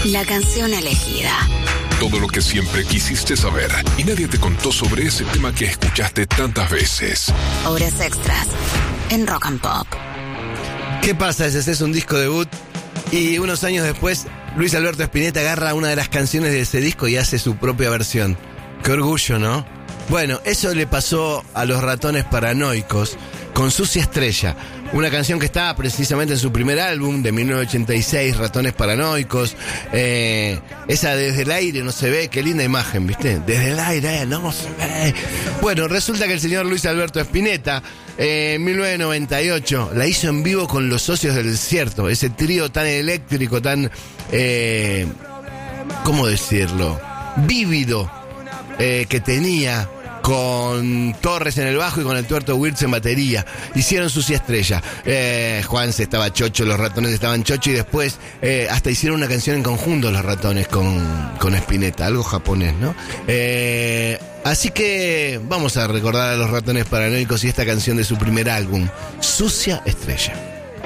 La canción elegida. Todo lo que siempre quisiste saber y nadie te contó sobre ese tema que escuchaste tantas veces. Horas extras en Rock and Pop. ¿Qué pasa? Ese es un disco debut y unos años después Luis Alberto Spinetta agarra una de las canciones de ese disco y hace su propia versión. Qué orgullo, ¿no? Bueno, eso le pasó a los Ratones Paranoicos con Sucia Estrella, una canción que estaba precisamente en su primer álbum de 1986, Ratones Paranoicos. Esa Desde el aire no se ve, qué linda imagen, ¿viste? Desde el aire no se ve. Bueno, resulta que el señor Luis Alberto Spinetta en 1998 la hizo en vivo con Los Socios del Desierto, ese trío tan eléctrico, tan ¿cómo decirlo? Vívido que tenía, con Torres en el bajo y con el Tuerto Wirtz en batería. Hicieron Sucia Estrella. Juanse estaba chocho, los Ratones estaban chocho, y después hasta hicieron una canción en conjunto los Ratones con Spinetta, algo japonés, ¿no? Así que vamos a recordar a los Ratones Paranoicos y esta canción de su primer álbum, Sucia Estrella.